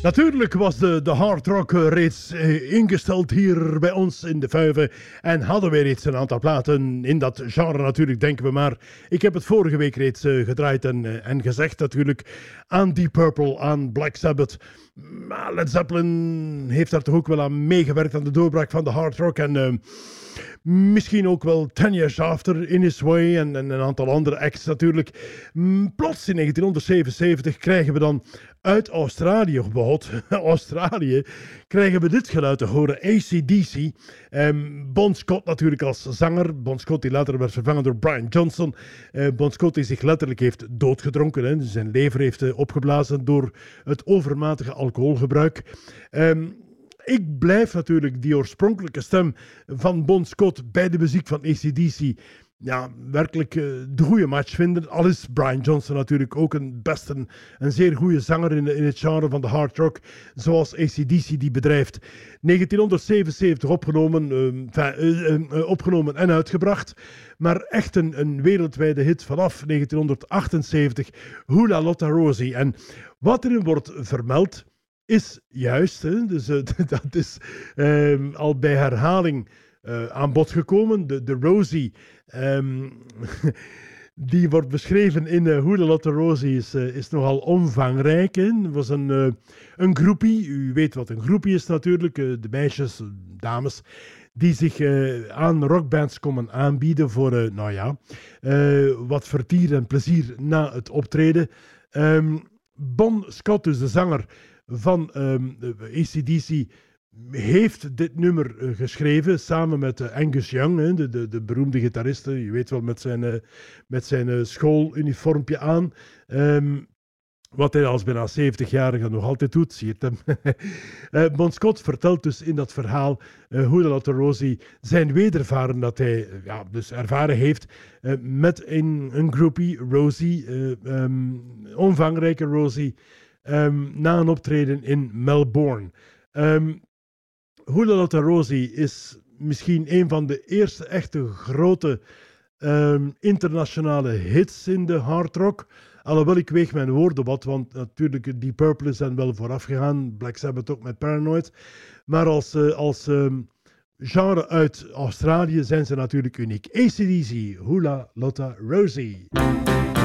Natuurlijk was de hard rock reeds ingesteld hier bij ons in de Vuiven en hadden wij reeds een aantal platen in dat genre natuurlijk, denken we maar. Ik heb het vorige week reeds gedraaid en gezegd natuurlijk aan Deep Purple, aan Black Sabbath. Maar Led Zeppelin heeft daar toch ook wel aan meegewerkt aan de doorbraak van de hard rock en misschien ook wel 10 Years After, In His Way en een aantal andere acts natuurlijk. Plots in 1977 krijgen we dan uit Australië, Australië, krijgen we dit geluid te horen, AC/DC. Bon Scott natuurlijk als zanger. Bon Scott die later werd vervangen door Brian Johnson. Bon Scott die zich letterlijk heeft doodgedronken. Hè. Zijn lever heeft opgeblazen door het overmatige alcoholgebruik. Ik blijf natuurlijk die oorspronkelijke stem van Bon Scott bij de muziek van AC/DC werkelijk de goede match vinden. Al is Brian Johnson natuurlijk ook een zeer goede zanger in het genre van de hard rock, zoals AC/DC die bedrijft. 1977 opgenomen en uitgebracht, maar echt een wereldwijde hit vanaf 1978, Hula Lotta Rosie. En wat erin wordt vermeld is juist, hè, dus dat is al bij herhaling aan bod gekomen. De Rosie, die wordt beschreven in Hula Lotta Rosie, is nogal omvangrijk. Hè. Het was een groepie, u weet wat een groepie is natuurlijk, de meisjes, dames, die zich aan rockbands komen aanbieden voor, wat vertier en plezier na het optreden. Bon Scott, dus de zanger van AC/DC, heeft dit nummer geschreven samen met Angus Young, de beroemde gitariste, je weet wel, met zijn schooluniformpje aan. Wat hij als bijna 70-jarige nog altijd doet, zie je hem. Bon Scott vertelt dus in dat verhaal Hula Lotta Rosie zijn wedervaren dat hij dus ervaren heeft met een groupie, Rosie, omvangrijke Rosie, na een optreden in Melbourne. Hula Lotta Rosie is misschien een van de eerste echte grote internationale hits in de hard rock. Alhoewel, ik weeg mijn woorden wat, want natuurlijk Deep Purple zijn wel vooraf gegaan, Black Sabbath ook met Paranoid. Maar als genre uit Australië zijn ze natuurlijk uniek. AC/DC, Hula Lotta Rosie.